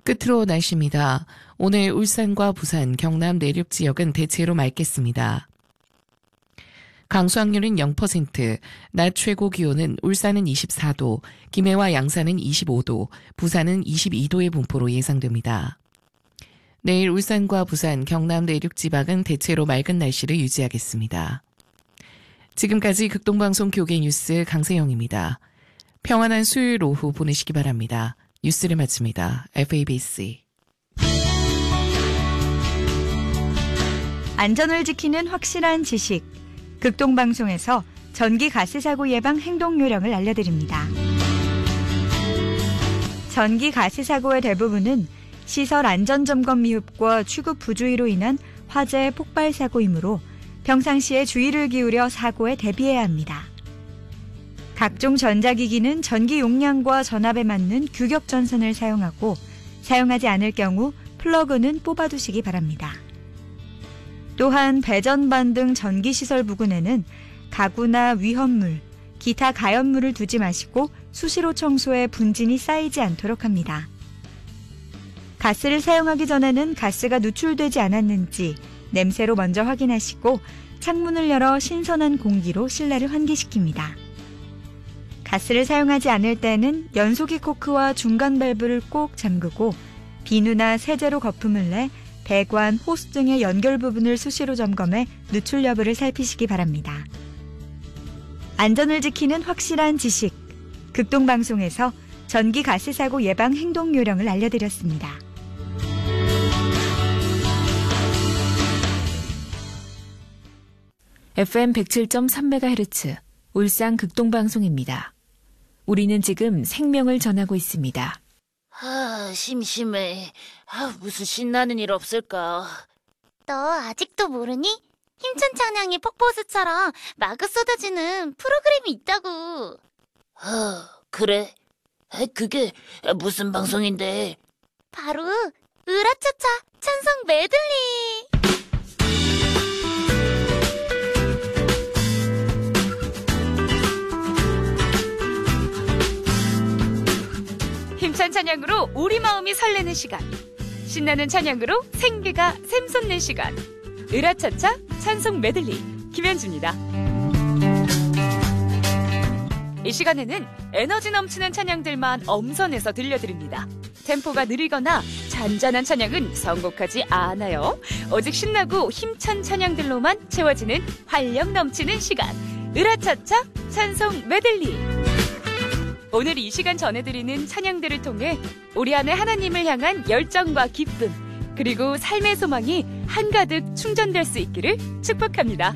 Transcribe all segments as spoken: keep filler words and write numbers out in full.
끝으로 날씨입니다. 오늘 울산과 부산, 경남 내륙 지역은 대체로 맑겠습니다. 강수확률은 영 퍼센트, 낮 최고 기온은 울산은 이십사 도, 김해와 양산은 이십오 도, 부산은 이십이 도의 분포로 예상됩니다. 내일 울산과 부산, 경남 내륙 지방은 대체로 맑은 날씨를 유지하겠습니다. 지금까지 극동방송 교계 뉴스 강세영입니다. 평안한 수요일 오후 보내시기 바랍니다. 뉴스를 마칩니다. 에프에이비씨. 안전을 지키는 확실한 지식. 극동방송에서 전기 가스 사고 예방 행동 요령을 알려드립니다. 전기 가스 사고의 대부분은 시설 안전점검 미흡과 취급 부주의로 인한 화재 폭발 사고이므로 평상시에 주의를 기울여 사고에 대비해야 합니다. 각종 전자기기는 전기 용량과 전압에 맞는 규격 전선을 사용하고 사용하지 않을 경우 플러그는 뽑아두시기 바랍니다. 또한 배전반 등 전기시설 부근에는 가구나 위험물, 기타 가연물을 두지 마시고 수시로 청소해 분진이 쌓이지 않도록 합니다. 가스를 사용하기 전에는 가스가 누출되지 않았는지 냄새로 먼저 확인하시고 창문을 열어 신선한 공기로 실내를 환기시킵니다. 가스를 사용하지 않을 때는 연소기 코크와 중간 밸브를 꼭 잠그고 비누나 세제로 거품을 내 배관, 호스 등의 연결 부분을 수시로 점검해 누출 여부를 살피시기 바랍니다. 안전을 지키는 확실한 지식. 극동방송에서 전기 가스 사고 예방 행동 요령을 알려드렸습니다. 에프엠 백칠 점 삼 메가헤르츠 울산 극동방송입니다. 우리는 지금 생명을 전하고 있습니다. 아, 심심해. 아, 무슨 신나는 일 없을까? 너 아직도 모르니? 힘찬 찬양이 폭포수처럼 마구 쏟아지는 프로그램이 있다고. 아, 그래? 아, 그게 무슨 방송인데? 바로 으라차차 찬송 메들리. 힘찬 찬양으로 우리 마음이 설레는 시간, 신나는 찬양으로 생기가 샘솟는 시간, 으라차차 찬송 메들리 김현주입니다. 이 시간에는 에너지 넘치는 찬양들만 엄선해서 들려드립니다. 템포가 느리거나 잔잔한 찬양은 선곡하지 않아요. 오직 신나고 힘찬 찬양들로만 채워지는 활력 넘치는 시간, 으라차차 찬송 메들리. 오늘 이 시간 전해드리는 찬양들을 통해 우리 안에 하나님을 향한 열정과 기쁨, 그리고 삶의 소망이 한가득 충전될 수 있기를 축복합니다.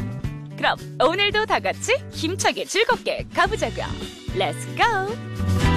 그럼 오늘도 다 같이 힘차게 즐겁게 가보자고요. Let's go!